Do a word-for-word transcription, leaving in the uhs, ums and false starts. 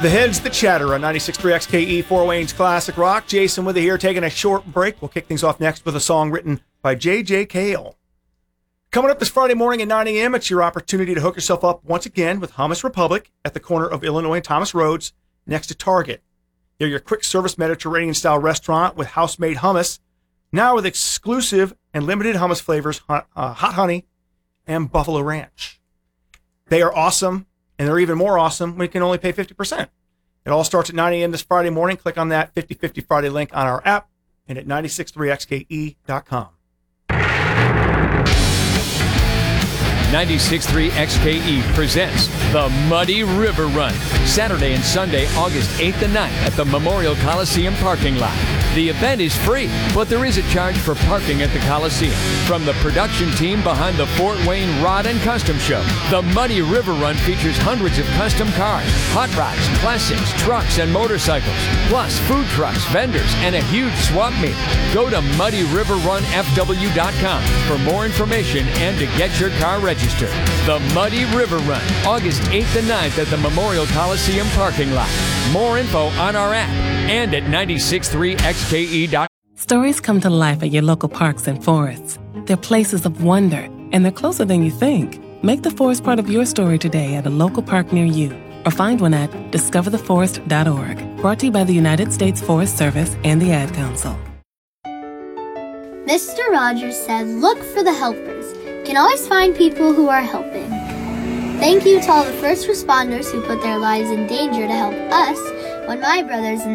The Heads That Chatter on ninety-six point three X K E, Fort Wayne's Classic Rock. Jason with you here, taking a short break. We'll kick things off next with a song written by J J Cale. Coming up this Friday morning at nine a.m., it's your opportunity to hook yourself up once again with Hummus Republic at the corner of Illinois and Thomas Roads next to Target. They're your quick-service Mediterranean-style restaurant with house-made hummus, now with exclusive and limited hummus flavors, hot, uh, hot honey and buffalo ranch. They are awesome, and they're even more awesome when you can only pay fifty percent. It all starts at nine a.m. this Friday morning. Click on that fifty fifty Friday link on our app and at nine six three X K E dot com. ninety-six point three X K E presents the Muddy River Run, Saturday and Sunday, August eighth and ninth at the Memorial Coliseum parking lot. The event is free, but there is a charge for parking at the Coliseum. From the production team behind the Fort Wayne Rod and Custom Show, the Muddy River Run features hundreds of custom cars, hot rods, classics, trucks, and motorcycles, plus food trucks, vendors, and a huge swap meet. Go to muddy river run f w dot com for more information and to get your car registered. The Muddy River Run, August eighth and ninth at the Memorial Coliseum parking lot. More info on our app and at nine six three X K E dot com. Stories come to life at your local parks and forests. They're places of wonder, and they're closer than you think. Make the forest part of your story today at a local park near you, or find one at discover the forest dot org. Brought to you by the United States Forest Service and the Ad Council. Mister Rogers said, look for the helpers. You can always find people who are helping. Thank you to all the first responders who put their lives in danger to help us when my brothers and